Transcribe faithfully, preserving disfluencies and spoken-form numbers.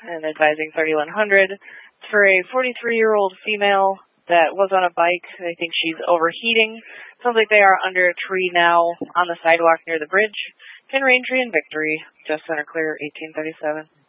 and advising thirty-one hundred. It's for a forty-three-year-old female that was on a bike. I think she's overheating. Sounds like they are under a tree now on the sidewalk near the bridge. Pin Raintree and Victory, just center clear, eighteen thirty-seven.